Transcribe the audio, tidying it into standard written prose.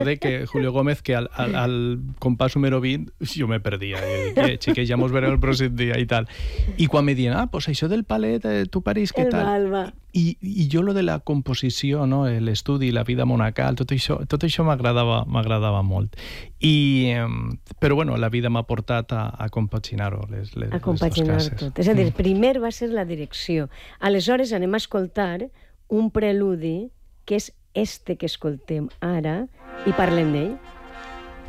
de que Julio Gómez, que al compàs número 20 jo me perdia. I dic, xiquets, ja mos veurem el pròxim dia i tal. I quan me diuen, pues això del palet, tu París, què tal? El Malva. I jo lo de la composició, no? L'estudi, la vida monacal, tot això m'agradava molt. Però bueno, la vida m'ha portat a compaginar-ho, les dues coses. Tot. És a dir, primer va ser la direcció. Aleshores anem a escoltar un preludi que és este que escoltem ara i parlem d'ell.